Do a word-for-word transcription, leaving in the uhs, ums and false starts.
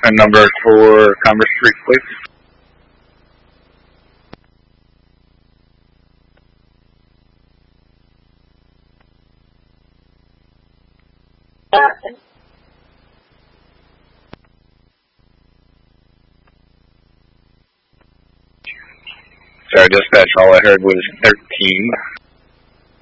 and number for Commerce Street, please. Sorry, dispatch, all I heard was thirteen.